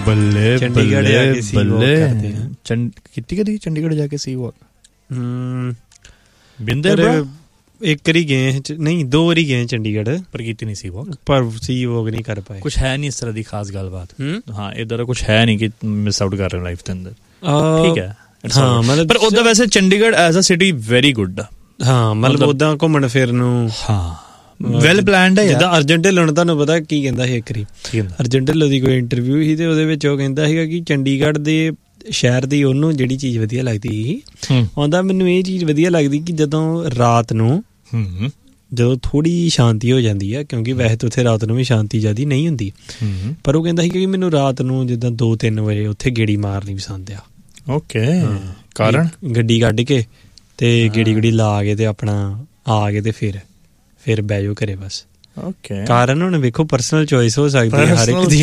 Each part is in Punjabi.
ਬੱਲੇ ਚੰਡੀਗੜ੍ਹ ਜਾ ਕੇ ਸੀ ਵਾਕ ਕਰਦੇ ਆ। ਕੀਤੀ ਕਦੀ ਚੰਡੀਗੜ੍ਹ ਜਾ ਕੇ ਸੀ ਵਾਕ? ਬਿੰਦਰ ਇੱਕ ਵਾਰੀ ਗਏ, ਨਹੀਂ 2 ਵਾਰੀ ਗਏ ਚੰਡੀਗੜ੍ਹ, ਪਰ ਕੀਤੀ ਨਹੀਂ ਸੀ ਵਾਕ, ਪਰ ਸੀ ਵਾਕ ਨਹੀਂ ਕਰ ਪਾਏ। ਕੁਛ ਹੈ ਨਹੀਂ ਇਸ ਤਰ੍ਹਾਂ ਦੀ ਖਾਸ ਗੱਲਬਾਤ। ਹਾਂ ਇੱਧਰ ਕੁਛ ਹੈ ਨਹੀਂ ਕਿ ਮਿਸ ਆਊਟ ਕਰ ਰਹੇ ਲਾਈਫ ਦੇ ਅੰਦਰ। ਠੀਕ ਹੈ ਹਾਂ, ਮਤਲਬ ਪਰ ਉਹਦਾ ਵੈਸੇ Chandigarh as a city very good ਆ। ਹਾਂ ਮਤਲਬ ਉੱਦਾਂ ਘੁੰਮਣ ਫਿਰਨ ਨੂੰ ਹਾਂ ਵੈਲ ਪਲਾਨਡ ਹੈ। ਜਿੱਦਾਂ ਅਰਜਨ ਢਿੱਲੋਂ ਨੂੰ ਤੁਹਾਨੂੰ ਪਤਾ ਕੀ ਕਹਿੰਦਾ ਸੀ ਇੱਕ ਵਾਰੀ, ਅਰਜਨ ਢਿੱਲੋਂ ਦੀ ਕੋਈ ਇੰਟਰਵਿਊ ਸੀ ਤੇ ਉਹਦੇ ਵਿੱਚ ਉਹ ਕਹਿੰਦਾ ਸੀਗਾ ਕਿ ਚੰਡੀਗੜ੍ਹ ਦੇ ਸ਼ਹਿਰ ਦੀ ਉਹਨੂੰ ਜਿਹੜੀ ਚੀਜ਼ ਵਧੀਆ ਲੱਗਦੀ ਸੀ, ਆਉਂਦਾ ਮੈਨੂੰ ਇਹ ਚੀਜ਼ ਵਧੀਆ ਲੱਗਦੀ ਕਿ ਜਦੋਂ ਰਾਤ ਨੂੰ ਜਦੋਂ ਥੋੜ੍ਹੀ ਸ਼ਾਂਤੀ ਹੋ ਜਾਂਦੀ ਆ, ਕਿਉਂਕਿ ਵੈਸੇ ਤਾਂ ਉੱਥੇ ਰਾਤ ਨੂੰ ਵੀ ਸ਼ਾਂਤੀ ਜ਼ਿਆਦਾ ਨਹੀਂ ਹੁੰਦੀ, ਪਰ ਉਹ ਕਹਿੰਦਾ ਸੀ ਕਿ ਮੈਨੂੰ ਰਾਤ ਨੂੰ ਜਿੱਦਾਂ 2-3 ਵਜੇ ਉੱਥੇ ਗੇੜੀ ਮਾਰਨੀ ਪਸੰਦ ਆ। ਓਕੇ ਕਾਰਨ ਗੱਡੀ ਕੱਢ ਕੇ ਤੇ ਗੇੜੀ ਲਾ ਕੇ ਤੇ ਆਪਣਾ ਆ ਕੇ ਤੇ ਫਿਰ ਬਹਿ ਜਾਓ ਘਰੇ ਬਸ। ਓਕੇ ਕਾਰਨ ਹੁਣ ਵੇਖੋ ਪਰਸਨਲ ਚੋਇਸ ਹੋ ਸਕਦੀ ਹੈ ਹਰ ਇੱਕ ਦੀ,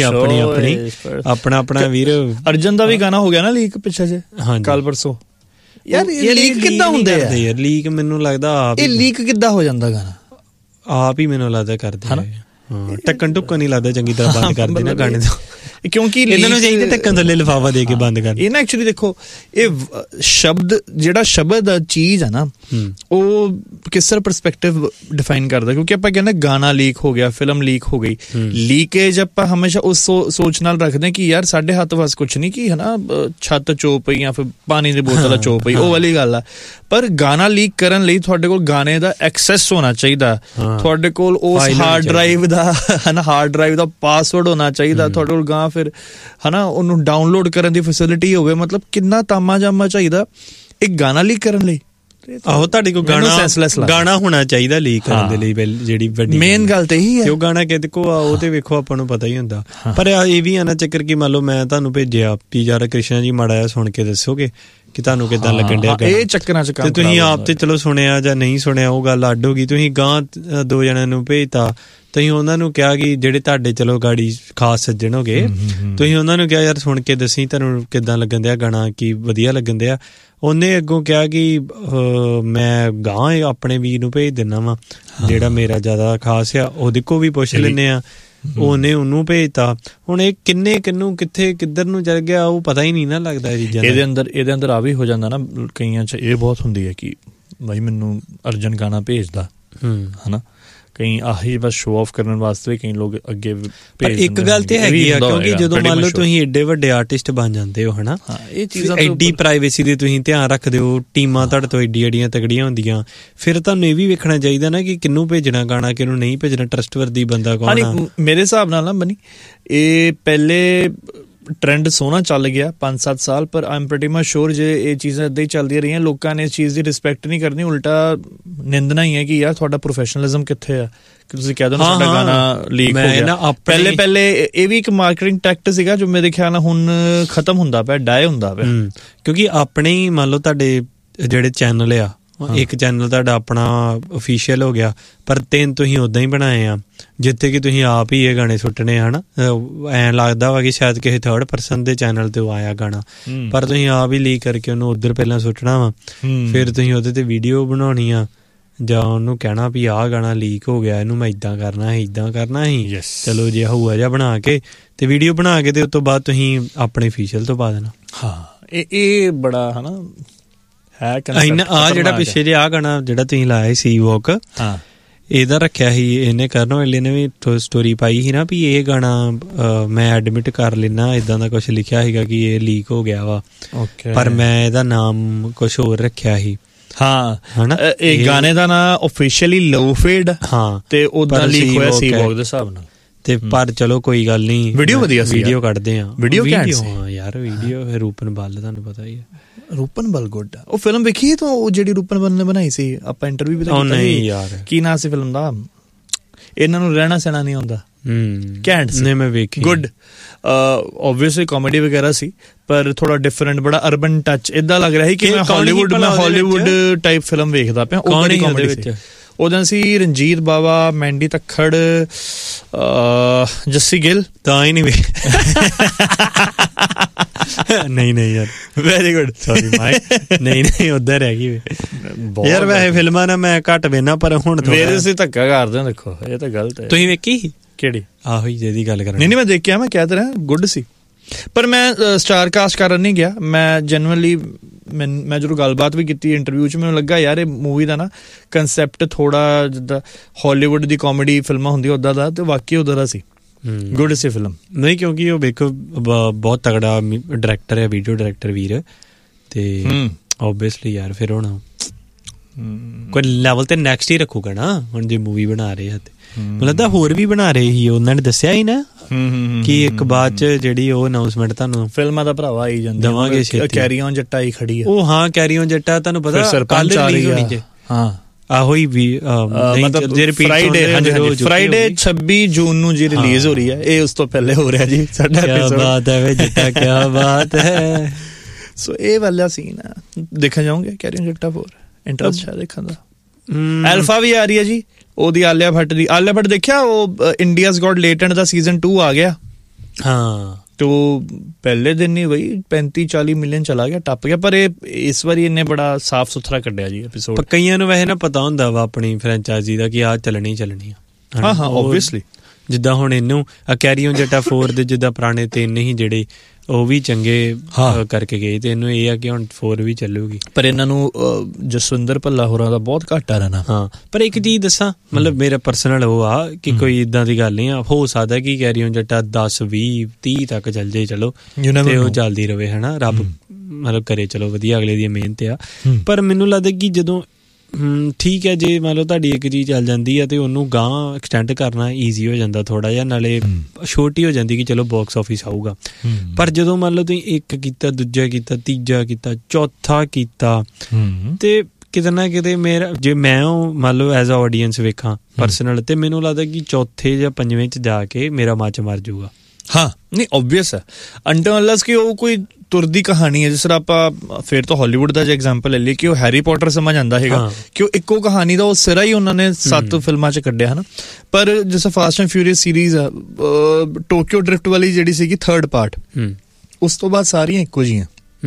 ਆਪਣਾ ਵੀਰ। ਅਰਜਨ ਦਾ ਵੀ ਗਾਣਾ ਹੋ ਗਿਆ ਨਾ ਲੀਕ ਪਿੱਛੇ ਜੇ ਕੱਲ ਪਰਸੋਂ। ਯਾਰ ਇਹ ਲੀਕ ਕਿੱਦਾਂ ਹੁੰਦੇ ਆ ਯਾਰ? ਲੀਕ ਮੈਨੂੰ ਲੱਗਦਾ ਆਪ ਇਹ ਲੀਕ ਕਿੱਦਾਂ ਹੋ ਜਾਂਦਾ ਗਾਣਾ? ਆਪ ਹੀ ਮੈਨੂੰ ਲੱਗਦਾ ਕਰਦੇ ਹਾਂ, ਢੱਕਣ ਢੁੱਕਣ ਨਹੀਂ ਲੱਗਦਾ ਚੰਗੀ ਤਰ੍ਹਾਂ ਬੰਦ ਕਰਦੇ ਨਾ ਗਾਣੇ ਦਾ, ਕਿਉਂਕਿ ਇਹਨਾਂ ਨੂੰ ਚਾਹੀਦਾ ਢੱਕਣ ਥੱਲੇ ਲਿਫਾਫਾ ਦੇ ਕੇ ਬੰਦ ਕਰ। ਇਹ ਨਾ ਐਕਚੁਅਲੀ ਦੇਖੋ ਇਹ ਸ਼ਬਦ ਜਿਹੜਾ ਸ਼ਬਦ ਦਾ ਚੀਜ਼ ਆ ਨਾ ਉਹ ਕਿਸ ਤਰ੍ਹਾਂ ਪਰਸਪੈਕਟਿਵ ਡਿਫਾਈਨ ਕਰਦਾ, ਕਿਉਂਕਿ ਆਪਾਂ ਕਹਿੰਦੇ ਗਾਣਾ ਲੀਕ ਹੋ ਗਿਆ, ਫਿਲਮ ਲੀਕ ਹੋ ਗਈ, ਲੀਕੇਜ ਆਪਾਂ ਹਮੇਸ਼ਾ ਉਸ ਸੋਚ ਨਾਲ ਰੱਖਦੇ ਕਿ ਯਾਰ ਸਾਡੇ ਹੱਥ ਵਸ ਕੁਛ ਨਹੀਂ, ਕਿ ਹਨਾ ਛੱਤ ਚੋਪ ਪਈ ਜਾਂ ਫਿਰ ਪਾਣੀ ਦੀ ਬੋਤਲ ਚੋਪ ਪਈ, ਉਹ ਵਾਲੀ ਗੱਲ ਆ। ਪਰ ਗਾਣਾ ਲੀਕ ਕਰਨ ਲਈ ਤੁਹਾਡੇ ਕੋਲ ਗਾਣੇ ਦਾ ਐਕਸੈਸ ਹੋਣਾ ਚਾਹੀਦਾ, ਤੁਹਾਡੇ ਕੋਲ ਉਸ ਹਾਰਡ ਡਰਾਈਵ ਦਾ ਪਾਸਵਰਡ ਹੋਣਾ ਚਾਹੀਦਾ, ਤੁਹਾਡੇ ਕੋਲ ਗਾਂ ਫਿਰ ਹਨਾ ਉਹਨੂੰ ਡਾਊਨਲੋਡ ਕਰਨ ਦੀ ਫੈਸਿਲਿਟੀ ਹੋਵੇ। ਮਤਲਬ ਕਿੰਨਾ ਤਾਮਾ ਜਾਮਾ ਚਾਹੀਦਾ ਇੱਕ ਗਾਣਾ ਲੀਕ ਕਰਨ ਲਈ। ਆਹੋ ਤੁਹਾਡੇ ਕੋਲ ਗਾਣਾ ਹੋਣਾ ਚਾਹੀਦਾ ਲੀਕ ਕਰਨ ਦੇ ਲਈ, ਜਿਹੜੀ ਵੱਡੀ ਮੇਨ ਗੱਲ ਤੇ ਇਹੀ ਹੈ। ਉਹ ਗਾਣਾ ਕਿਹਦੇ ਕੋ ਆ ਉਹ ਤੇ ਵੇਖੋ ਆਪਾਂ ਨੂੰ ਪਤਾ ਹੀ ਹੁੰਦਾ, ਪਰ ਇਹ ਵੀ ਆ ਨਾ ਚੱਕਰ ਕਿ ਮੰਨ ਲਓ ਮੈਂ ਤੁਹਾਨੂੰ ਭੇਜਿਆ ਵੀ ਯਾਰ ਕ੍ਰਿਸ਼ਨਾ ਜੀ ਮਾੜਾ ਜਿਹਾ ਸੁਣ ਕੇ ਦੱਸੋਗੇ ਕਿ ਤੁਹਾਨੂੰ ਕਿੱਦਾਂ ਲੱਗਣ ਡਿਆ, ਇਹ ਚੱਕਰਾਂ ਚ ਤੁਸੀਂ ਆਪ ਤੇ ਚਲੋ ਸੁਣਿਆ ਜਾਂ ਨਹੀਂ ਸੁਣਿਆ ਉਹ ਗੱਲ ਅੱਡ ਹੋ ਗਈ। ਤੁਸੀਂ ਗਾਂ 2 ਜਣਿਆਂ ਨੂੰ ਭੇਜਤਾ, ਤੁਸੀਂ ਉਹਨਾਂ ਨੂੰ ਕਿਹਾ ਕਿ ਜਿਹੜੇ ਤੁਹਾਡੇ ਚਲੋ ਗਾੜੀ ਖਾਸ ਸੱਜਣ ਹੋ ਗਏ, ਤੁਸੀਂ ਉਹਨਾਂ ਨੂੰ ਕਿਹਾ ਯਾਰ ਸੁਣ ਕੇ ਦੱਸੀ ਤੁਹਾਨੂੰ ਕਿੱਦਾਂ ਲੱਗਣ ਦਿਆ ਗਾਣਾ, ਕੀ ਵਧੀਆ ਲੱਗਣ ਦਿਆ। ਉਹਨੇ ਅੱਗੋਂ ਕਿਹਾ ਕਿ ਮੈਂ ਗਾਂ ਆਪਣੇ ਵੀਰ ਨੂੰ ਭੇਜ ਦਿੰਦਾ ਵਾ ਜਿਹੜਾ ਮੇਰਾ ਜ਼ਿਆਦਾ ਖਾਸ ਆ, ਉਹਦੇ ਕੋਲ ਵੀ ਪੁੱਛ ਲੈਂਦੇ ਆ, ਉਹਨੇ ਉਹਨੂੰ ਭੇਜਤਾ। ਹੁਣ ਇਹ ਕਿੰਨੂੰ ਕਿੱਥੇ ਕਿੱਧਰ ਨੂੰ ਚੱਲ ਗਿਆ ਉਹ ਪਤਾ ਹੀ ਨਹੀਂ ਨਾ ਲੱਗਦਾ ਇਹ ਚੀਜ਼ਾਂ। ਇਹਦੇ ਅੰਦਰ ਆ ਵੀ ਹੋ ਜਾਂਦਾ ਨਾ ਕਈਆਂ 'ਚ ਇਹ ਬਹੁਤ ਹੁੰਦੀ ਹੈ ਕਿ ਬਾਈ ਮੈਨੂੰ ਅਰਜਨ ਗਾਣਾ ਭੇਜਦਾ ਹਨਾ, ਕਈ ਆਹੀ ਬਸ ਸ਼ੋ ਆਫ ਕਰਨ ਵਾਸਤੇ ਕਈ ਲੋਕ ਅੱਗੇ ਭੇਜ। ਇੱਕ ਗੱਲ ਤੇ ਹੈਗੀ ਆ ਕਿਉਂਕਿ ਜਦੋਂ ਮੰਨ ਲਓ ਤੁਸੀਂ ਏਡੇ ਵੱਡੇ ਆਰਟਿਸਟ ਬਣ ਜਾਂਦੇ ਹੋ ਹਨਾ, ਇਹ ਚੀਜ਼ਾਂ ਐਡੀ ਪ੍ਰਾਈਵੇਸੀ ਦੇ ਤੁਸੀਂ ਧਿਆਨ ਰੱਖਦੇ ਹੋ, ਟੀਮਾਂ ਤੁਹਾਡੇ ਤੋਂ ਐਡੀਆਂ ਤਗੜੀਆਂ ਹੁੰਦੀਆਂ, ਫਿਰ ਤੁਹਾਨੂੰ ਇਹ ਵੀ ਵੇਖਣਾ ਚਾਹੀਦਾ ਨਾ ਕਿ ਕਿਹਨੂੰ ਭੇਜਣਾ ਗਾਣਾ, ਕਿਹਨੂੰ ਨਹੀਂ ਭੇਜਣਾ, ਟਰਸਟਵਰਦੀ ਬੰਦਾ ਕੌਣ ਆ। ਮੇਰੇ ਹਿਸਾਬ ਨਾਲ ਨਾ ਬਣੀ ਇਹ ਪਹਿਲੇ ਟ੍ਰੈਂਡ ਸੋਹਣਾ ਚੱਲ ਗਿਆ 5-7 ਸਾਲ, ਪਰ ਆਈ ਐਮ ਪ੍ਰੀਟੀ ਮਚ ਸ਼ੋਰ ਜੇ ਇਹ ਚੀਜ਼ਾਂ ਇੱਦਾਂ ਹੀ ਚੱਲਦੀਆਂ ਰਹੀਆਂ ਲੋਕਾਂ ਨੇ ਇਸ ਚੀਜ਼ ਦੀ ਰਿਸਪੈਕਟ ਨਹੀਂ ਕਰਨੀ, ਉਲਟਾ ਨਿੰਦਣਾ ਹੀ ਹੈ ਕਿ ਯਾਰ ਤੁਹਾਡਾ ਪ੍ਰੋਫੈਸ਼ਨਲਿਜ਼ਮ ਕਿੱਥੇ ਆ ਕਿ ਤੁਸੀਂ ਕਹਿ ਦੋ ਨਾ ਸਾਡਾ ਗਾਣਾ ਲੀਕ ਹੋ ਗਿਆ। ਪਹਿਲੇ ਇਹ ਵੀ ਇੱਕ ਮਾਰਕੀਟਿੰਗ ਟੈਕਟ ਸੀਗਾ ਜੋ ਮੇਰੇ ਖਿਆਲ ਨਾਲ ਹੁਣ ਖਤਮ ਹੁੰਦਾ ਪਿਆ, ਡਾਏ ਹੁੰਦਾ ਪਿਆ, ਕਿਉਂਕਿ ਆਪਣੇ ਹੀ ਮੰਨ ਲਓ ਤੁਹਾਡੇ ਜਿਹੜੇ ਚੈਨਲ ਆ, ਇੱਕ ਚੈਨਲ ਤੁਹਾਡਾ ਆਪਣਾ ਅਫੀਸ਼ੀਅਲ ਹੋ ਗਿਆ, ਪਰ 3 ਤੁਸੀਂ ਉੱਦਾਂ ਹੀ ਬਣਾਏ ਆ ਜਿੱਥੇ ਕਿ ਤੁਸੀਂ ਆਪ ਹੀ ਇਹ ਗਾਣੇ ਸੁੱਟਣੇ ਹਨਾ। ਐਂ ਲੱਗਦਾ ਵਾ ਕਿ ਸ਼ਾਇਦ ਕਿਸੇ ਥਰਡ ਪਰਸਨ ਦੇ ਚੈਨਲ ਤੇ ਆਇਆ ਗਾਣਾ, ਪਰ ਤੁਸੀਂ ਆਪ ਹੀ ਲੀਕ ਕਰਕੇ ਉਹਨੂੰ ਉੱਧਰ ਪਹਿਲਾਂ ਸੁੱਟਣਾ ਵਾ, ਫਿਰ ਤੁਸੀਂ ਉਹਦੇ ਤੇ ਵੀਡੀਓ ਬਣਾਉਣੀ ਆ ਜਾਂ ਉਹਨੂੰ ਕਹਿਣਾ ਵੀ ਆਹ ਗਾਣਾ ਲੀਕ ਹੋ ਗਿਆ, ਇਹਨੂੰ ਮੈਂ ਇੱਦਾਂ ਕਰਨਾ ਸੀ ਚਲੋ ਜੇ ਹੋਊਗਾ ਜਾਂ ਬਣਾ ਕੇ ਤੇ ਵੀਡੀਓ ਬਣਾ ਕੇ ਤੇ ਉਸ ਤੋਂ ਬਾਅਦ ਤੁਸੀਂ ਆਪਣੇ ਅਫੀਸ਼ੀਅਲ ਤੋਂ ਪਾ ਦੇਣਾ। ਹਾਂ ਇਹ ਬੜਾ ਹਨਾ ਆ ਜਿਹੜਾ ਪਿੱਛੇ ਜੇ ਆ ਗਾਣਾ ਜਿਹੜਾ ਤੁਸੀਂ ਲਾਇਆ ਸੀ ਵਾਕ, ਇਹਦਾ ਰੱਖਿਆ ਸੀ ਇਹਨੇ, ਕਰਨ ਔਜਲੇ ਨੇ ਵੀ ਸਟੋਰੀ ਪਾਈ ਸੀ ਨਾ ਵੀ ਇਹ ਗਾਣਾ ਮੈਂ ਐਡਮਿਟ ਕਰ ਲੈਣਾ, ਇਦਾਂ ਦਾ ਕੁਛ ਲਿਖਿਆ ਸੀਗਾ ਕਿ ਇਹ ਲੀਕ ਹੋ ਗਿਆ ਵਾ, ਪਰ ਮੈਂ ਇਹਦਾ ਨਾਮ ਕੁਛ ਹੋਰ ਰੱਖਿਆ ਸੀ। ਹਾਂ ਹਨਾ ਇਹ ਗਾਣੇ ਦਾ ਨਾਂ ਆਫੀਸ਼ੀਅਲੀ ਲੋ ਫੇਡ, ਹਾਂ ਤੇ ਉਹਦਾ ਲੀਕ ਹੋਇਆ ਸੀ ਵਾਕ ਦੇ ਹਿਸਾਬ ਨਾਲ ਤੇ, ਪਰ ਚਲੋ ਕੋਈ ਗੱਲ ਨਹੀਂ, ਵੀਡੀਓ ਵਧੀਆ ਸੀ, ਵੀਡੀਓ ਕੱਢਦੇ ਆ, ਵੀਡੀਓ ਯਾਰ ਵੀਡੀਓ ਰੂਪਨ ਬੱਲ ਤੁਹਾਨੂੰ ਪਤਾ ਹੀ ਹੈ, ਰੂਪਨ ਬਲ ਗੁੱਡ। ਉਹ ਫਿਲਮ ਵੇਖੀ ਤੂੰ ਉਹ ਜਿਹੜੀ ਰੂਪਨ ਬਲ ਨੇ ਬਣਾਈ ਸੀ, ਆਪਾਂ ਇੰਟਰਵਿਊ ਵੀ ਤਾਂ ਕੀਤਾ, ਕੀ ਨਾਂ ਸੀ ਫਿਲਮ ਦਾ? ਇਹਨਾਂ ਨੂੰ ਰਹਿਣਾ ਸਹਿਣਾ ਨਹੀਂ ਆਉਂਦਾ। ਘੈਂਟ ਸੀ, ਮੈਂ ਵੇਖੀ, ਗੁੱਡ। ਓਬਵੀਅਸਲੀ ਕਾਮੇਡੀ ਵਗੈਰਾ ਸੀ ਪਰ ਥੋੜਾ ਡਿਫਰੈਂਟ, ਬੜਾ ਅਰਬਨ ਟੱਚ, ਏਦਾਂ ਲੱਗ ਰਿਹਾ ਸੀ ਕਿ ਮੈਂ ਹਾਲੀਵੁੱਡ ਟਾਈਪ ਫਿਲਮ ਵੇਖਦਾ ਪਿਆ। ਉਹਦੀ ਕਾਮੇਡੀ ਵਿੱਚ ਉਹਦਾ ਸੀ ਰਣਜੀਤ ਬਾਵਾ, ਮੈਂਡੀ ਤੱਖੜ, ਜੱਸੀ ਗਿੱਲ, ਤਾਂ ਹੀ ਨਹੀਂ ਨਹੀਂ ਯਾਰ ਵੈਰੀ ਗੁੱਡ, ਸੌਰੀ ਮਾਈ, ਨਹੀਂ ਉੱਧਰ ਰਹਿ ਗਈ ਯਾਰ। ਵੈਸੇ ਫਿਲਮਾਂ ਨਾ ਮੈਂ ਘੱਟ ਵੇਖਣਾ, ਪਰ ਹੁਣ ਮੇਰੇ ਅਸੀਂ ਧੱਕਾ ਕਰਦੇ ਹਾਂ, ਦੇਖੋ ਇਹ ਤਾਂ ਗਲਤ ਹੈ। ਤੁਸੀਂ ਵੇਖੀ ਕਿਹੜੀ? ਆਹੋ ਜਿਹਦੀ ਗੱਲ ਕਰ, ਨਹੀਂ ਮੈਂ ਦੇਖਿਆ, ਮੈਂ ਕਹਿ ਤਾ ਰਿਹਾ ਗੁੱਡ ਸੀ। ਪਰ ਮੈਂ ਸਟਾਰ ਕਾਸਟ ਕਰਨ ਨਹੀਂ ਗਿਆ, ਮੈਂ ਜੈਨੂਅਲੀ ਮੈਂ ਜਦੋਂ ਗੱਲਬਾਤ ਵੀ ਕੀਤੀ ਇੰਟਰਵਿਊ 'ਚ, ਮੈਨੂੰ ਲੱਗਾ ਯਾਰ ਇਹ ਮੂਵੀ ਦਾ ਨਾ ਕੰਸੈਪਟ ਥੋੜ੍ਹਾ ਜਿੱਦਾਂ ਹਾਲੀਵੁੱਡ ਦੀ ਕਾਮੇਡੀ ਫਿਲਮਾਂ ਹੁੰਦੀਆਂ ਉੱਦਾਂ ਦਾ, ਤੇ ਵਾਕਈ ਉੱਦਾਂ ਦਾ ਸੀ। ਗੁੱਡ ਸੀ ਫਿਲਮ। ਨਹੀਂ ਕਿਉਂਕਿ ਉਹ ਵੇਖੋ ਬਹੁਤ ਤਗੜਾ ਡਾਇਰੈਕਟਰ ਹੈ, ਵੀਡੀਓ ਡਾਇਰੈਕਟਰ ਵੀਰ, ਤੇ ਓਬਵੀਅਸਲੀ ਯਾਰ ਫਿਰ ਹੁਣ ਕੋਈ ਲੈਵਲ ਤੇ ਨੈਕਸਟ ਹੀ ਰੱਖੂਗਾ ਨਾ ਹੁਣ ਜੇ ਮੂਵੀ ਬਣਾ ਰਹੇ ਆ। ਤੇ ਮੈਨੂੰ ਲੱਗਦਾ ਹੋਰ ਵੀ ਬਣਾ ਰਹੇ ਸੀ, ਉਹਨਾਂ ਨੇ ਦੱਸਿਆ ਹੀ ਨਾ ਕਿ ਇੱਕ ਬਾਅਦ ਚ ਜਿਹੜੀ ਉਹ ਅਨਾਉਂਸਮੈਂਟ ਤੁਹਾਨੂੰ ਫਿਲਮਾਂ ਦਾ ਭਰਾਵਾ ਆਈ ਜਾਂਦੀ ਦਵਾਂਗੇ, ਕੈਰੀ ਔਨ ਜੱਟਾ ਹੀ ਖੜੀ ਹੈ। ਉਹ ਹਾਂ ਕੈਰੀ ਔਨ ਜੱਟਾ ਤੁਹਾਨੂੰ ਪਤਾ ਕੱਲ ਰਿਲੀਜ਼ ਹੋਣੀ ਜੇ। ਹਾਂ ਆਹੋ ਹੀ ਵੀ ਫਰਾਈਡੇ 26 ਜੂਨ ਨੂੰ ਜੀ ਰਿਲੀਜ਼ ਹੋ ਰਹੀ ਹੈ, ਇਹ ਉਸ ਤੋਂ ਪਹਿਲੇ ਹੋ ਰਿਹਾ ਜੀ ਸਾਡਾ ਐਪੀਸੋਡ। ਕਿਆ ਬਾਤ ਹੈ ਜੱਟਾ, ਕਿਆ ਬਾਤ ਹੈ। ਸੋ ਇਹ ਵਾਲਾ ਸੀਨ ਆ, ਦੇਖਣ ਜਾਓਗੇ ਕੈਰੀ ਔਨ ਜੱਟਾ 4? ਇੰਟਰਸਟ ਹੈ ਦੇਖਣ ਦਾ? ਐਲਫਾ ਵੀ ਆ ਰਹੀ ਹੈ ਜੀ, ਉਹਦੀ ਆਲਿਆ ਭੱਟ ਦੀ। ਆਲਿਆ ਭੱਟ ਦੇਖਿਆ ਉਹ ਇੰਡੀਆਜ਼ ਗॉट ਲੇਟੈਂਟ ਦਾ ਸੀਜ਼ਨ 2 ਆ ਗਿਆ। ਹਾਂ तो पहले दिन ही वही 35-40 मिलियन चला गया, टप गया। पर इस बार इन्हें बड़ा साफ सुथरा कढ़िया जी एपिसोड। कईयां नूं वैसे ना पता हुंदा वा अपनी फ्रेंचाइजी दा कि आ चलनी चलनी आ। हाँ हाँ ऑब्वियसली जिद्दां हुण इन्नू कैरी ऑन जट्टा 4 दे जिद्दां पुराने 3 ही ਜਿਹੜੇ ਉਹ ਵੀ ਚੰਗੇ ਕਰਕੇ ਗਏ, ਤੇ ਇਹਨੂੰ ਇਹ ਆ ਕਿ ਹੁਣ 4 ਵੀ ਚੱਲੂਗੀ। ਪਰ ਇਹਨਾਂ ਨੂੰ ਜਸਵਿੰਦਰ ਭੱਲਾ ਹੋਰਾਂ ਦਾ ਬਹੁਤ ਘੱਟ ਆ ਰਹਿਣਾ। ਹਾਂ ਪਰ ਇੱਕ ਚੀਜ਼ ਦੱਸਾਂ, ਮਤਲਬ ਮੇਰਾ ਪਰਸਨਲ ਉਹ ਆ ਕਿ ਕੋਈ ਇਦਾਂ ਦੀ ਗੱਲ ਨਹੀਂ ਆ, ਹੋ ਸਕਦਾ ਕਿ ਕੈਰੀ ਔਨ ਜੱਟਾ 10-20-30 ਤੱਕ ਚੱਲ ਜੇ, ਚਲੋ ਤੇ ਉਹ ਚੱਲਦੀ ਰਵੇ ਹਨਾ, ਰੱਬ ਮਤਲਬ ਕਰੇ, ਚਲੋ ਵਧੀਆ, ਅਗਲੇ ਦੀ ਮਿਹਨਤ ਆ। ਪਰ ਮੈਨੂੰ ਲੱਗਦਾ ਕਿ ਜਦੋਂ ਠੀਕ ਹੈ ਜੇ ਮੰਨ ਲਓ ਤੁਹਾਡੀ ਇੱਕ ਚੀਜ਼ ਚੱਲ ਜਾਂਦੀ ਆ ਤੇ ਉਹਨੂੰ ਗਾਂਹ ਐਕਸਟੈਂਡ ਕਰਨਾ ਈਜ਼ੀ ਹੋ ਜਾਂਦਾ ਥੋੜਾ ਜਿਹਾ, ਨਾਲੇ ਛੋਟੀ ਹੋ ਜਾਂਦੀ ਕਿ ਚਲੋ ਬਾਕਸ ਆਫਿਸ ਆਊਗਾ। ਪਰ ਜਦੋਂ ਮੰਨ ਲਓ ਤੁਸੀਂ ਇੱਕ ਕੀਤਾ, ਦੂਜਾ ਕੀਤਾ, ਤੀਜਾ ਕੀਤਾ, ਚੌਥਾ ਕੀਤਾ, ਤੇ ਕਿਤੇ ਨਾ ਕਿਤੇ ਮੇਰਾ ਜੇ ਮੈਂ ਉਹ ਮੰਨ ਲਓ ਐਜ਼ ਅ ਆਡੀਅੰਸ ਵੇਖਾਂ ਪਰਸਨਲ, ਤੇ ਮੈਨੂੰ ਲੱਗਦਾ ਕਿ ਚੌਥੇ ਜਾਂ ਪੰਜਵੇਂ 'ਚ ਜਾ ਕੇ ਮੇਰਾ ਮੱਚ ਮਰ ਜਾਊਗਾ। ਹਾਂ ਨਹੀਂ ਓਬਵੀਅਸ ਹੈ, ਅੰਟਿਲ ਅਨਲੈਸ ਕਿ ਉਹ ਕੋਈ ਤੁਰਦੀ ਕਹਾਣੀ ਹੈ। ਜਿਸ ਤਰ੍ਹਾਂ ਆਪਾਂ ਫਿਰ ਤੋਂ ਹਾਲੀਵੁੱਡ ਦਾ ਜੇ ਐਗਜ਼ਾਮਪਲ ਲੈ ਲਈਏ ਕਿ ਉਹ ਹੈਰੀ ਪੋਟਰ ਸਮਝ ਆਉਂਦਾ ਹੈਗਾ ਕਿ ਉਹ ਇੱਕੋ ਕਹਾਣੀ ਦਾ ਉਹ ਸਿਰਾ ਹੀ ਉਹਨਾਂ ਨੇ 7 ਫਿਲਮਾਂ 'ਚ ਕੱਢਿਆ ਹਨਾ। ਪਰ ਜਿਸ ਫਾਸਟ ਐਂਡ ਫਿਊਰੀਅਸ ਸੀਰੀਜ਼ ਆ, ਟੋਕੀਓ ਡ੍ਰਿਫਟ ਵਾਲੀ ਜਿਹੜੀ ਸੀਗੀ 3rd ਪਾਰਟ, ਉਸ ਤੋਂ ਬਾਅਦ ਸਾਰੀਆਂ ਇੱਕੋ ਜਿਹੀਆਂ,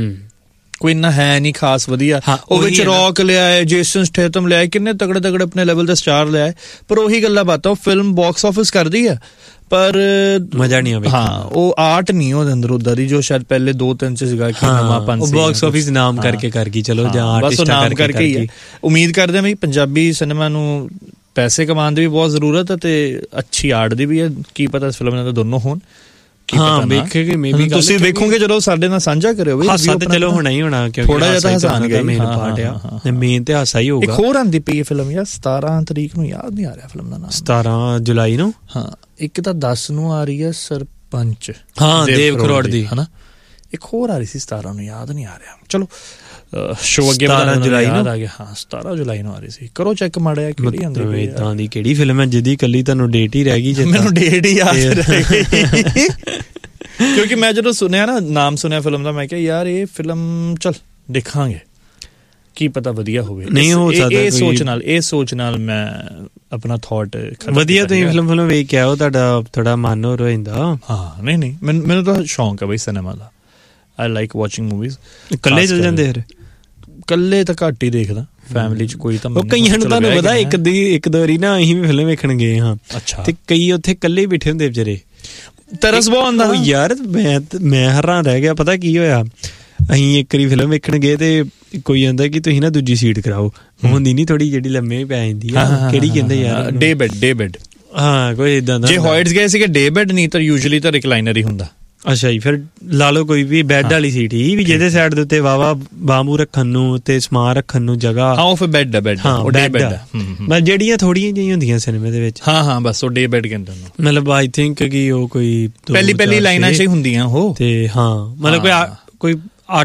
ਕੋਈ ਇੰਨਾ ਹੈ ਨਹੀਂ ਖਾਸ ਵਧੀਆ। ਉਹ ਵਿੱਚ ਰੌਕ ਲਿਆਏ, ਜੇਸਨ ਸਟੇਥਮ ਲਿਆਏ, ਕਿੰਨੇ ਤਗੜੇ ਤਗੜੇ ਆਪਣੇ ਲੈਵਲ ਦੇ ਸਟਾਰ ਲਿਆਏ, ਪਰ ਉਹੀ ਗੱਲਾਂ ਬਾਤਾਂ, ਉਹ ਫਿਲਮ ਬਾਕਸ ਆਫਿਸ ਕਰਦੀ ਹੈ ਪਰ ਮਜ਼ਾ ਨਹੀਂ ਆਵੇ। ਹਾਂ ਉਹ ਆਰਟ ਨਹੀਂ ਉਹਦੇ ਅੰਦਰ ਉਦਾਂ ਦੀ ਜੋ ਸ਼ਾਇਦ ਪਹਿਲੇ 2-3 ਚ ਸੀਗਾ ਕਿ ਨਵਾਂਪਨ ਸੀ। ਬਾਕਸ ਆਫਿਸ ਨਾਮ ਕਰਕੇ ਕਰ ਗਈ, ਚਲੋ ਜਾਂ ਆਰਟਿਸਟ ਕਰਕੇ ਹੀ ਹੈ। ਉਮੀਦ ਕਰਦੇ ਹਾਂ ਵੀ ਪੰਜਾਬੀ ਸਿਨੇਮਾ ਨੂੰ ਪੈਸੇ ਕਮਾਉਣ ਦੀ ਵੀ ਬਹੁਤ ਜ਼ਰੂਰਤ ਹੈ ਤੇ ਅੱਛੀ ਆਰਟ ਦੀ ਵੀ ਹੈ। ਕੀ ਪਤਾ ਇਸ ਫਿਲਮ ਨਾਲ ਦੋਨੋਂ ਹੋਣ। ਹਾਂ ਵੇਖੇਗੇ, ਮੇਬੀ ਤੁਸੀਂ ਵੇਖੋਗੇ ਜਦੋਂ ਸਾਡੇ ਨਾਲ ਸਾਂਝਾ ਕਰਿਓ ਵੀ। ਹਾਸਾ ਤੇ ਚਲੋ ਹੋਣਾ ਹੀ ਹੋਣਾ, ਕਿਉਂਕਿ ਥੋੜਾ ਜਿਹਾ ਤਾਂ ਹਸਾਨ ਗਿਆ ਮੇਨ ਪਾਰਟ ਆ, ਤੇ ਮੇਨ ਤੇ ਹਾਸਾ ਹੀ ਹੋਊਗਾ। ਇੱਕ ਹੋਰ ਆਂਦੀ ਪਈ ਫਿਲਮ ਯਾਰ 17 ਤਰੀਕ ਨੂੰ, ਯਾਦ ਨਹੀਂ ਆ ਰਿਹਾ ਫਿਲਮ ਦਾ ਨਾਮ। 17 ਜੁਲਾਈ ਨੂੰ। ਹਾਂ ਇੱਕ ਤਾਂ 10 ਨੂੰ ਆ ਰਹੀ ਹੈ ਸਰਪੰਚ, ਹਾਂ ਦੇਵ ਕਰੋੜ ਦੀ ਹਨਾ। ਇੱਕ ਹੋਰ ਆ ਰਹੀ ਸੀ 17 ਨੂੰ, ਯਾਦ ਨਹੀਂ ਆ ਰਿਹਾ। ਚਲੋ ਸ਼ੋ ਅੱਗੇ 17 ਜੁਲਾਈ ਨੂੰ ਆ ਗਿਆ। ਹਾਂ 17 ਜੁਲਾਈ ਨੂੰ ਆ ਰਹੀ ਸੀ, ਕਰੋ ਚੈੱਕ ਮਾੜਿਆ ਕਿਹੜੀ ਆਂਦੀ ਪਈ ਇਦਾਂ ਦੀ ਕਿਹੜੀ ਫਿਲਮ ਹੈ ਜਿਹਦੀ ਕੱਲੀ ਤੁਹਾਨੂੰ ਡੇਟ ਹੀ ਰਹਿ ਗਈ? ਮੈਨੂੰ ਡੇਟ ਹੀ ਯਾਦ ਰਹਿ ਗਈ ਕਿਉਂਕਿ ਮੈਂ ਜਦੋਂ ਸੁਣਿਆ ਨਾ, ਨਾਮ ਸੁਣਿਆ ਫਿਲਮ ਦਾ, ਮੈਂ ਕਿਹਾ ਯਾਰ ਇਹ ਫਿਲਮ ਚੱਲ ਦੇਖਾਂਗੇ, ਕੀ ਪਤਾ ਵਧੀਆ ਹੋਵੇ। ਨਹੀਂ ਹੋ ਸਕਦਾ ਇਹ ਸੋਚ ਨਾਲ ਮੈਂ ਆਪਣਾ ਥਾਟ ਵਧੀਆ। ਤੁਸੀਂ ਫਿਲਮ ਵੇਖ ਕੇ ਆਓ, ਤੁਹਾਡਾ ਥੋੜਾ ਮਨ ਹੋਰ ਹੋ ਜਾਂਦਾ। ਹਾਂ ਨਹੀਂ ਮੈਨੂੰ ਤਾਂ ਸ਼ੌਂਕ ਹੈ ਬਈ cinema the. I like watching movies. ਇਕੱਲੇ ਚੱਲ ਜਾਂਦੇ ਫਿਰ? ਇਕੱਲੇ ਤਾਂ ਘੱਟ ਹੀ ਦੇਖਦਾ, ਫੈਮਿਲੀ ਚ ਕੋਈ ਤਾਂ ਉਹ ਕਈਆਂ ਨੂੰ ਤੁਹਾਨੂੰ ਪਤਾ ਇੱਕ ਦੋ ਵਾਰੀ ਨਾ ਅਸੀਂ ਵੀ ਫਿਲਮ ਵੇਖਣ ਗਏ ਹਾਂ, ਤੇ ਕਈ ਉੱਥੇ ਇਕੱਲੇ ਬੈਠੇ ਹੁੰਦੇ ਵਿਚਾਰੇ, ਤਰਸ ਬਹੁਤ ਆਉਂਦਾ ਯਾਰ। ਮੈਂ ਹੈਰਾਨ ਰਹਿ ਗਿਆ, ਪਤਾ ਕੀ ਹੋਇਆ, ਅਸੀਂ ਇੱਕ ਵਾਰੀ ਫਿਲਮ ਵੇਖਣ ਗਏ ਤੇ ਕੋਈ ਕਹਿੰਦਾ ਕਿ ਤੁਸੀਂ ਨਾ ਦੂਜੀ ਸੀਟ ਕਰਾਓ, ਹੁੰਦੀ ਨੀ ਥੋੜੀ ਜਿਹੜੀ ਲੰਮੇ ਪੈ ਜਾਂਦੀ ਆ, ਕਿਹੜੀ ਕਹਿੰਦੇ ਯਾਰ, ਡੇ ਬੈਡ। ਹਾਂ ਕੋਈ ਇਦਾਂ ਦਾ। ਜੇ ਹੋਇਟਸ ਗਏ ਸੀਗੇ ਡੇ ਬੈਡ, ਨਹੀਂ ਤਾਂ ਯੂਜੂਅਲੀ ਤਾਂ ਰਿਕਲਾਈਨਰ ਹੀ ਹੁੰਦਾ। ਅੱਛਾ ਜੀ, ਫਿਰ ਲਾ ਲਓ ਕੋਈ ਵੀ ਬੈੱਡ ਵਾਲੀ ਸੀਟ ਹੀ, ਵੀ ਜਿਹਦੇ ਸਾਈਡ ਦੇ ਉੱਤੇ ਵਾਵਾ ਬਾਂਬੂ ਰੱਖਣ ਨੂੰ ਤੇ ਸਮਾਨ ਰੱਖਣ ਨੂੰ ਜਗ੍ਹਾ। ਹਾਂ ਉਹ ਫਿਰ ਬੈੱਡ ਉਹ ਡੇ ਬੈੱਡ ਆ। ਬਸ ਜਿਹੜੀਆਂ ਥੋੜੀਆਂ ਜਿਹੀਆਂ ਹੁੰਦੀਆਂ ਸਿਨੇਮੇ ਦੇ ਵਿੱਚ। ਹਾਂ ਬਸ ਉਹ ਡੇ ਬੈੱਡ ਕਹਿੰਦੇ ਨੇ। ਮਤਲਬ ਆਈ ਥਿੰਕ ਕਿ ਉਹ ਕੋਈ ਪਹਿਲੀ ਲਾਈਨਾਂ 'ਚ ਹੀ ਹੁੰਦੀਆਂ ਉਹ, ਤੇ ਹਾਂ ਮਤਲਬ ਕੋਈ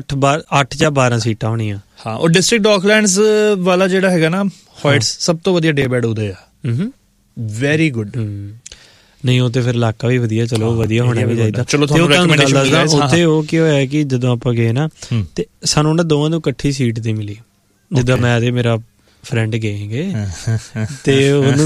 8 ਜਾਂ 12 ਸੀਟਾਂ ਹੋਣੀਆਂ। ਹਾਂ ਉਹ ਡਿਸਟ੍ਰਿਕਟ ਆਕਲੈਂਡਸ ਵਾਲਾ ਜਿਹੜਾ ਹੈਗਾ ਨਾ ਹੋਇਟਸ, ਸਭ ਤੋਂ ਵਧੀਆ ਡੇ ਬੈੱਡ ਉਹਦੇ ਆ। Very good. ਨਹੀਂ ਉਹ ਤੇ ਫਿਰ ਇਲਾਕਾ ਵੀ ਵਧੀਆ, ਚਲੋ ਵਧੀਆ ਹੋਣਾ ਵੀ ਚਾਹੀਦਾ। ਚਲੋ ਤੁਹਾਨੂੰ ਰეკਮੈਂਡੇਸ਼ਨ ਦੱਸਦਾ ਉੱਥੇ ਉਹ ਕੀ ਹੋਇਆ ਕਿ ਜਦੋਂ ਆਪਾਂ ਗਏ ਨਾ ਤੇ ਸਾਨੂੰ ਉਹਨਾਂ ਦੋਵਾਂ ਨੂੰ ਇਕੱਠੀ ਸੀਟ ਤੇ ਮਿਲੀ। ਜਿੱਦਾਂ ਮੈਂ ਤੇ ਮੇਰਾ ਫਰੈਂਡ ਗਏ ਸੀਗੇ ਤੇ ਉਹਨੂੰ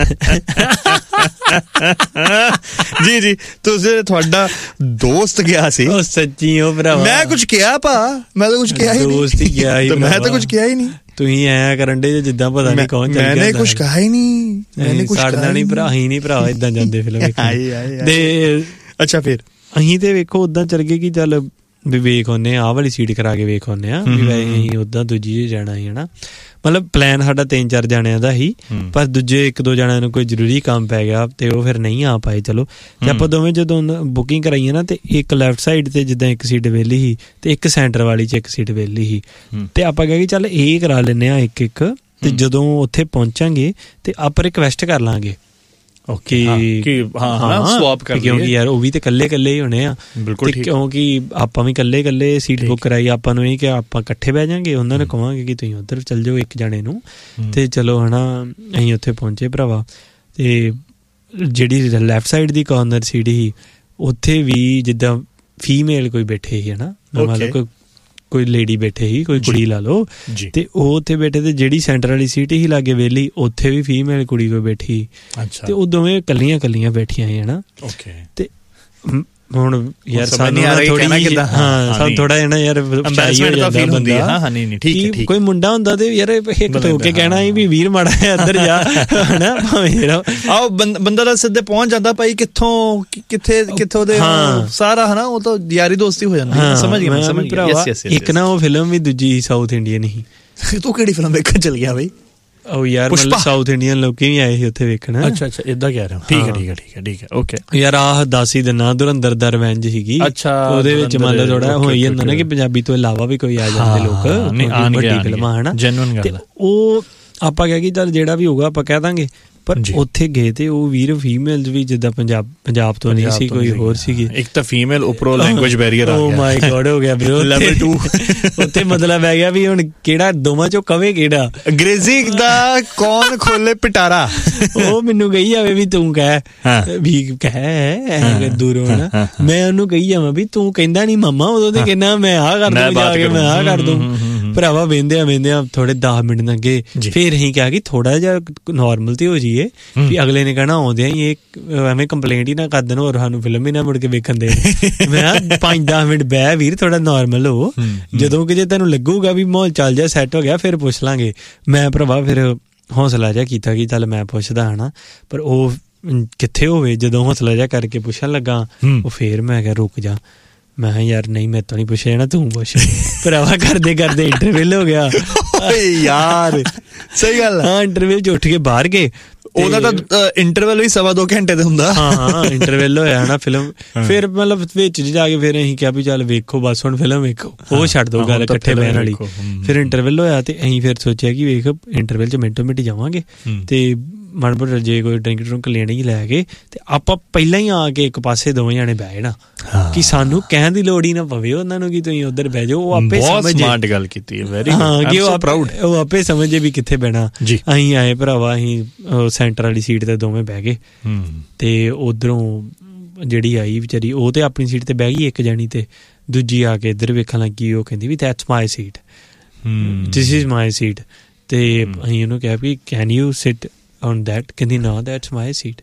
ਜੀ ਤੁਸੀਂ ਤੁਹਾਡਾ ਦੋਸਤ ਗਿਆ ਸੀ? ਉਹ ਸੱਚੀ ਉਹ ਭਰਾਵਾ, ਮੈਂ ਕੁਝ ਕਿਹਾ ਮੈਂ ਤਾਂ ਕੁਝ ਕਿਹਾ ਹੀ ਨਹੀਂ। ਦੋਸਤ ਹੀ ਗਿਆ ਸੀ, ਮੈਂ ਤਾਂ ਕੁਝ ਕਿਹਾ ਹੀ ਨਹੀਂ। ਤੁਸੀਂ ਐ ਕਰਨ ਡੇ ਜਿੱਦਾਂ ਪਤਾ ਨਹੀਂ ਕੌਣ ਚੱਲ ਗਿਆ। ਮੈਨੇ ਕੁਝ ਕਹਾ ਹੀ ਨਹੀਂ, ਸਾਡਾ ਨਹੀਂ ਭਰਾ ਹੀ ਨਹੀਂ ਭਰਾ ਇਦਾਂ ਜਾਂਦੇ ਫਿਲਮ ਵੇਖਣ ਦੇ। ਅੱਛਾ ਫਿਰ ਅਸੀਂ ਤੇ ਵੇਖੋ ਉਦਾਂ ਚੱਲ ਗਏ ਕਿ ਚੱਲ ਵੀ ਵੇਖ ਆਉਂਦੇ ਆਹ ਵਾਲੀ ਸੀਟ ਕਰਾ ਕੇ ਵੇਖ ਆਉਂਦੇ ਆ ਵੀ ਵੈਸੇ ਅਸੀਂ ਉਦਾਂ ਦੂਜੀ 'ਚ ਜਾਣਾ ਸੀ ਹਨਾ। ਮਤਲਬ ਪਲਾਨ ਸਾਡਾ 3-4 ਜਣਿਆਂ ਦਾ ਹੀ, ਪਰ ਦੂਜੇ 1-2 ਜਣਿਆਂ ਨੂੰ ਕੋਈ ਜ਼ਰੂਰੀ ਕੰਮ ਪੈ ਗਿਆ ਤੇ ਉਹ ਫਿਰ ਨਹੀਂ ਆ ਪਾਏ। ਚਲੋ ਤੇ ਆਪਾਂ ਦੋਵੇਂ ਜਦੋਂ ਬੁਕਿੰਗ ਕਰਾਈ ਨਾ ਤੇ ਇੱਕ ਲੈਫਟ ਸਾਈਡ ਤੇ ਜਿੱਦਾਂ ਇੱਕ ਸੀਟ ਵਿਹਲੀ ਸੀ ਤੇ ਇੱਕ ਸੈਂਟਰ ਵਾਲੀ 'ਚ ਇੱਕ ਸੀਟ ਵਿਹਲੀ ਸੀ ਤੇ ਆਪਾਂ ਕਿਹਾ ਕਿ ਚੱਲ ਇਹ ਕਰਾ ਲੈਂਦੇ ਹਾਂ ਇੱਕ ਤੇ ਜਦੋਂ ਉੱਥੇ ਪਹੁੰਚਾਂਗੇ ਤੇ ਆਪਾਂ ਰਿਕਵੈਸਟ ਕਰ ਲਾਂਗੇ ਓਕੇ ਕਿ ਹਾਂ ਸਵਾਪ ਕਰ ਲਈਏ, ਕਿਉਂਕਿ ਯਾਰ ਉਹ ਵੀ ਤੇ ਇਕੱਲੇ ਹੀ ਹੋਣੇ ਆ। ਬਿਲਕੁਲ ਠੀਕ, ਕਿਉਂਕਿ ਆਪਾਂ ਵੀ ਇਕੱਲੇ ਸੀਟ ਬੁੱਕ ਕਰਾਈ, ਆਪਾਂ ਨੂੰ ਇਹ ਕਿ ਆਪਾਂ ਇਕੱਠੇ ਬਹਿ ਜਾਾਂਗੇ, ਉਹਨਾਂ ਨੂੰ ਕਹਾਂਗੇ ਕਿ ਤੁਸੀਂ ਉੱਧਰ ਚੱਲ ਜਾਓ ਇੱਕ ਜਣੇ ਨੂੰ ਤੇ ਚਲੋ ਹਨਾ। ਅਸੀਂ ਉੱਥੇ ਪਹੁੰਚੇ ਭਰਾਵਾ ਤੇ ਜਿਹੜੀ ਲੈਫਟ ਸਾਈਡ ਦੀ ਕਾਰਨਰ ਸੀਟ ਸੀ ਉੱਥੇ ਵੀ ਜਿੱਦਾਂ ਫੀਮੇਲ ਕੋਈ ਬੈਠੇ ਸੀ ਹਨਾ, ਮਤਲਬ ਕੋਈ ਲੇਡੀ ਬੈਠੇ ਸੀ, ਕੋਈ ਕੁੜੀ ਲਾ ਲਓ ਤੇ ਉਹ ਉੱਥੇ ਬੈਠੇ ਤੇ ਜਿਹੜੀ ਸੈਂਟਰ ਵਾਲੀ ਸੀਟ ਹੀ ਲਾਗੇ ਵਿਹਲੀ ਉੱਥੇ ਵੀ ਫੀਮੇਲ ਕੁੜੀ ਕੋਈ ਬੈਠੀ ਤੇ ਉਹ ਦੋਵੇਂ ਕੱਲੀਆਂ ਬੈਠੀਆਂ ਸੀ ਹਨਾ। ਤੇ ਹੁਣ ਯਾਰ ਸਾਨੂੰ ਥੋੜਾ ਜਿਹਾ ਨਾ ਯਾਰ ਕੋਈ ਮੁੰਡਾ ਹੁੰਦਾ ਤੇ ਯਾਰ ਇੱਕ ਧੋ ਕੇ ਕਹਿਣਾ ਵੀ ਵੀਰ ਮਾੜਾ ਹੈ ਅੰਦਰ ਜਾ ਹਨਾ, ਭਾਵੇਂ ਆਓ ਬੰਦਾ ਤਾਂ ਸਿੱਧੇ ਪਹੁੰਚ ਜਾਂਦਾ ਭਾਈ ਕਿੱਥੋਂ ਦੇ ਸਾਰਾ ਹਨਾ, ਉਹ ਤਾਂ ਯਾਰੀ ਦੋਸਤੀ ਹੋ ਜਾਂਦੀ। ਸਮਝ ਗਿਆ। ਇੱਕ ਨਾ ਉਹ ਫਿਲਮ ਵੀ ਦੂਜੀ ਸਾਊਥ ਇੰਡੀਅਨ ਹੀ, ਤੂੰ ਕਿਹੜੀ ਫਿਲਮ ਵੇਖਣ ਚੱਲ ਗਿਆ ਬਈ? ਉਹ ਯਾਰ ਮਤਲਬ ਸਾਊਥ ਇੰਡੀਅਨ ਲੋਕੀ ਵੀ ਆਏ ਸੀ ਉੱਥੇ ਵੇਖਣ। ਅੱਛਾ ਏਦਾਂ ਕਹਿ ਰਹੇ ਹੋ, ਠੀਕ ਹੈ ਓਕੇ। ਯਾਰ ਆਹ ਦੱਸ ਹੀ ਦਿਨਾ ਧੁਰੰਦਰ ਦਾ ਰਿਵੈਂਜ ਸੀਗੀ, ਉਹਦੇ ਵਿੱਚ ਮੰਨ ਲਓ ਥੋੜਾ ਹੋਈ ਜਾਂਦਾ ਨਾ ਕਿ ਪੰਜਾਬੀ ਤੋਂ ਇਲਾਵਾ ਵੀ ਕੋਈ ਆ ਜਾਂਦੇ ਲੋਕ, ਵੱਡੀ ਫਿਲਮਾਂ ਹਨਾ। ਤੇ ਉਹ ਆਪਾਂ ਕਹਿ ਕਿ ਚੱਲ ਜਿਹੜਾ ਵੀ ਹੋਊਗਾ ਆਪਾਂ ਕਹਿ ਦਾਂਗੇ, ਪਰ ਉੱਥੇ ਗਏ ਤੇ ਉਹ ਵੀਰ ਫੀਮੇਲ ਵੀ ਜਿੱਦਾਂ ਪੰਜਾਬ ਤੋਂ ਨਹੀਂ ਸੀ, ਕੋਈ ਹੋਰ ਸੀਗੀ। ਇੱਕ ਤਾਂ ਫੀਮੇਲ ਉੱਪਰੋਂ ਲੈਂਗੁਏਜ ਬੈਰੀਅਰ ਆ ਗਿਆ, ਓ ਮਾਈ ਗॉड ਹੋ ਗਿਆ ਵੀਰੋ ਲੈਵਲ 2 ਉੱਥੇ ਮਤਲਬ ਆ ਗਿਆ ਵੀ ਹੁਣ ਕਿਹੜਾ ਦੋਵਾਂ ਚੋਂ ਕਵੇ ਕਿਹੜਾ ਅੰਗਰੇਜ਼ੀ ਦਾ ਕੌਣ ਖੋਲੇ ਪਿਟਾਰਾ। ਉਹ ਮੈਨੂੰ ਕਹੀ ਜਾਵੇ ਵੀ ਤੂੰ ਕਹਿ ਵੀ ਕਹਿ ਦੂਰੋਂ ਨਾ, ਮੈਂ ਉਹਨੂੰ ਕਹੀ ਜਾਵਾਂ ਵੀ ਤੂੰ ਕਹਿੰਦਾ ਨੀ ਮਾਮਾ, ਉਦੋਂ ਤੇ ਕਹਿੰਦਾ ਮੈਂ ਆਹ ਕਰ ਦੂੰ ਜਾ ਕੇ, ਮੈਂ ਆਹ ਕਰ ਦੂੰ। ਭਰਾਵਾ ਵੇਂਦਿਆਂ ਥੋੜੇ 10 ਮਿੰਟ ਲੰਘੇ, ਫੇਰ ਅਸੀਂ ਕਿਹਾ ਕਿ ਥੋੜਾ ਜਿਹਾ ਨਾਰਮਲ ਤੇ ਹੋ ਜਾਈਏ ਵੀ ਅਗਲੇ ਨੇ ਕਹਿਣਾ ਆਉਂਦਿਆਂ ਹੀ ਇਹ ਐਵੇਂ ਕੰਪਲੇਂਟ ਹੀ ਨਾ ਕਰ ਦੇਣ ਹੋਰ ਸਾਨੂੰ ਫਿਲਮ ਹੀ ਨਾ ਮੁੜ ਕੇ ਵੇਖਣ ਦੇ। ਮੈਂ 5-10 ਮਿੰਟ ਬਹਿ ਵੀਰ ਥੋੜਾ ਨਾਰਮਲ ਹੋ, ਜਦੋਂ ਕਿ ਜੇ ਤੈਨੂੰ ਲੱਗੂਗਾ ਵੀ ਮਾਹੌਲ ਚੱਲ ਜਾ ਸੈੱਟ ਹੋ ਗਿਆ ਫਿਰ ਪੁੱਛ ਲਾਂਗੇ। ਮੈਂ ਭਰਾਵਾ ਫਿਰ ਹੌਸਲਾ ਜਿਹਾ ਕੀਤਾ ਕਿ ਚੱਲ ਮੈਂ ਪੁੱਛਦਾ ਹਨਾ, ਪਰ ਉਹ ਕਿੱਥੇ ਹੋਵੇ। ਜਦੋਂ ਹੌਸਲਾ ਜਿਹਾ ਕਰਕੇ ਪੁੱਛਣ ਲੱਗਾ ਉਹ ਫੇਰ ਮੈਂ ਕਿਹਾ ਰੁਕ ਜਾ, ਮੈਂ ਕਿਹਾ ਯਾਰ ਨਹੀਂ ਮੈਂ ਤਾਂ ਨਹੀਂ ਪੁੱਛਿਆ ਜਾਣਾ, ਤੂੰ ਪੁੱਛ। ਭਰਾਵਾ ਕਰਦੇ ਇੰਟਰਵਿਊ ਹੋ ਗਿਆ ਯਾਰ। ਸਹੀ ਗੱਲ ਹਾਂ, ਇੰਟਰਵਿਊ 'ਚ ਉੱਠ ਕੇ ਬਾਹਰ ਗਏ। ਉਹਦਾ ਤਾਂ ਇੰਟਰਵਲ ਵੀ 2.25 ਘੰਟੇ ਤੇ ਹੁੰਦਾ। ਹਾਂ ਇੰਟਰਵਲ ਹੋਇਆ ਨਾ ਫਿਲਮ। ਫਿਰ ਮਤਲਬ ਵਿੱਚ ਜਾ ਕੇ ਫਿਰ ਅਸੀਂ ਕਿਹਾ ਵੀ ਚੱਲ ਵੇਖੋ ਬਸ ਹੁਣ ਫਿਲਮ ਵੇਖੋ, ਉਹ ਛੱਡ ਦੋ ਗੱਲ ਇਕੱਠੇ ਬਹਿਣ ਵਾਲੀ। ਫਿਰ ਇੰਟਰਵਲ ਹੋਇਆ ਤੇ ਅਸੀਂ ਫਿਰ ਸੋਚਿਆ ਕਿ ਵੇਖ ਇੰਟਰਵਲ 'ਚ ਮਿੰਟੋ ਮਿੰਟ ਜਾਵਾਂਗੇ ਤੇ ਮਾੜਾ ਮੋਟਾ ਜੇ ਕੋਈ ਡਰਿੰਕ ਲੈਣੀ ਲੈ ਕੇ ਤੇ ਆਪਾਂ ਪਹਿਲਾਂ ਹੀ ਆ ਕੇ ਇੱਕ ਪਾਸੇ ਦੋਵੇਂ ਜਾਣੇ ਬਹਿ ਜਾਣਾ ਕਿ ਸਾਨੂੰ ਕਹਿਣ ਦੀ ਲੋੜ ਹੀ ਨਾ ਪਵੇ ਉਹਨਾਂ ਨੂੰ ਕਿ ਤੁਸੀਂ ਉੱਧਰ ਬਹਿ ਜਾਓ। ਉਹ ਆਪੇ ਸਮਝੇ। ਸਮਾਰਟ ਗੱਲ ਕੀਤੀ ਹੈ, ਵੈਰੀ ਹਾਂ ਕਿ ਉਹ ਆਪੇ ਸਮਝੇ ਵੀ ਕਿੱਥੇ ਬਹਿਣਾ। ਅਸੀਂ ਆਏ ਭਰਾਵਾ, ਅਸੀਂ ਸੈਂਟਰ ਵਾਲੀ ਸੀਟ ਤੇ ਦੋਵੇਂ ਬਹਿ ਗਏ ਤੇ ਉਧਰੋਂ ਜਿਹੜੀ ਆਈ ਵਿਚਾਰੀ ਉਹ ਤੇ ਆਪਣੀ ਸੀਟ ਤੇ ਬਹਿ ਗਈ ਇੱਕ ਜਾਣੀ, ਤੇ ਦੂਜੀ ਆ ਕੇ ਇੱਧਰ ਵੇਖਣ ਲੱਗੀ। ਉਹ ਕਹਿੰਦੀ ਵੀ that's my seat, this is my seat. ਤੇ ਅਸੀਂ ਉਹਨੂੰ ਕਿਹਾ ਵੀ can you sit on that? ਕਹਿੰਦੀ ਨਾ that's my seat,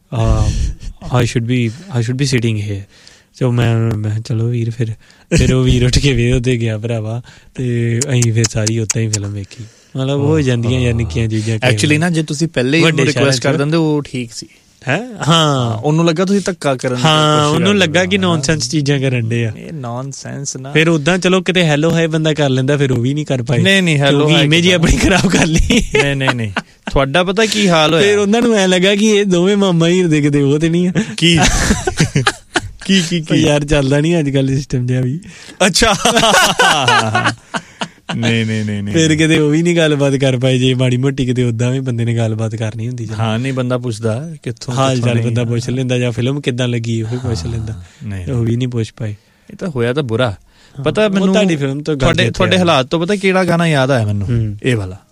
I should be sitting here. So ਮੈਂ ਚਲੋ ਵੀਰ ਫਿਰ ਉਹ ਵੀਰ ਉੱਠ ਕੇ ਵੇ ਉੱਤੇ ਗਿਆ ਭਰਾਵਾ ਤੇ ਅਸੀਂ ਫਿਰ ਸਾਰੀ ਉੱਦਾਂ ਹੀ ਫਿਲਮ ਵੇਖੀ। ਮਤਲਬ ਹੋ ਜਾਂਦੀਆਂ ਯਾਰ ਨਿੱਕੀਆਂ ਚੀਜ਼ਾਂ। ਐਕਚੁਅਲੀ ਨਾ ਜੇ ਤੁਸੀਂ ਪਹਿਲੇ ਹੀ ਰਿਕੁਐਸਟ ਕਰ ਦਿੰਦੇ ਉਹ ਠੀਕ ਸੀ ਹੈ। ਹਾਂ ਉਹਨੂੰ ਲੱਗਾ ਤੁਸੀਂ ਧੱਕਾ ਕਰਨ, ਹਾਂ ਉਹਨੂੰ ਲੱਗਾ ਕਿ ਨੌਨਸੈਂਸ ਚੀਜ਼ਾਂ ਕਰਨ ਡੇ ਆ। ਇਹ ਨੌਨਸੈਂਸ ਨਾ। ਫਿਰ ਉਦਾਂ ਚਲੋ ਕਿਤੇ ਹੈਲੋ ਹਾਏ ਬੰਦਾ ਕਰ ਲੈਂਦਾ, ਫਿਰ ਉਹ ਵੀ ਨਹੀਂ ਕਰ ਪਾਏ। ਨਹੀਂ ਹੈਲੋ ਹਾਏ ਇਮੇਜ ਹੀ ਆਪਣੀ ਖਰਾਬ ਕਰ ਲਈ। ਨਹੀਂ ਤੁਹਾਡਾ ਪਤਾ ਕੀ ਹਾਲ ਹੋਇਆ। ਫਿਰ ਉਹਨਾਂ ਨੂੰ ਐ ਲੱਗਾ ਕਿ ਇਹ ਦੋਵੇਂ ਮਾਮਾ ਹੀ ਹਿਰਦੇ ਕਿਤੇ ਉਹ ਤੇ ਨਹੀਂ ਆ। ਕੀ ਯਾਰ ਚੱਲਦਾ ਨਹੀਂ ਅੱਜ ਕੱਲ ਸਿਸਟਮ ਜਿਹਾ ਵੀ। ਅੱਛਾ ਨਹੀਂ ਫਿਰ ਕਿਤੇ ਉਹ ਵੀ ਨਹੀਂ ਗੱਲਬਾਤ ਕਰ ਪਾਏ। ਜੇ ਮਾੜੀ ਮੋਟੀ ਕਿਤੇ ਉਦਾਂ ਵੀ ਬੰਦੇ ਨੇ ਗੱਲਬਾਤ ਕਰਨੀ ਹੁੰਦੀ। ਹਾਂ ਨਹੀਂ ਬੰਦਾ ਪੁੱਛਦਾ ਕਿੱਥੋਂ ਹਾਲ ਚਾਲ ਬੰਦਾ ਪੁੱਛ ਲੈਂਦਾ, ਜਾਂ ਫਿਲਮ ਕਿੱਦਾਂ ਲੱਗੀ ਉਹ ਵੀ ਪੁੱਛ ਲੈਂਦਾ। ਉਹ ਵੀ ਨਹੀਂ ਪੁੱਛ ਪਾਏ। ਇਹ ਤਾਂ ਹੋਇਆ ਤਾਂ ਬੁਰਾ। ਪਤਾ ਮੈਨੂੰ ਤੁਹਾਡੀ ਫਿਲਮ ਤੋਂ ਤੁਹਾਡੇ ਹਾਲਾਤ ਤੋਂ ਪਤਾ ਕਿਹੜਾ ਗਾਣਾ ਯਾਦ ਆਇਆ ਮੈਨੂੰ? ਇਹ ਵਾਲਾ